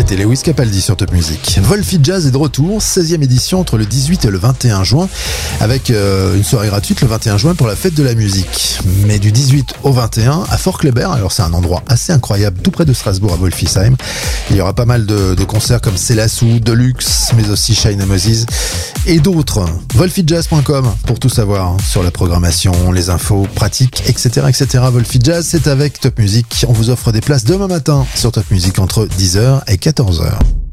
C'était Lewis Capaldi sur Top Music. Wolfie Jazz est de retour, 16e édition entre le 18 et le 21 juin, avec une soirée gratuite le 21 juin pour la fête de la musique. Mais du 18 au 21 à Fort-Kléber, alors c'est un endroit assez incroyable, tout près de Strasbourg à Wolfisheim. Il y aura pas mal de concerts comme Célassou, Deluxe, mais aussi Shine Moses et d'autres. wolfiejazz.com pour tout savoir sur la programmation, les infos, pratiques, etc. etc. Wolfie Jazz, c'est avec Top Music. On vous offre des places demain matin sur Top Music entre 10h et 14h.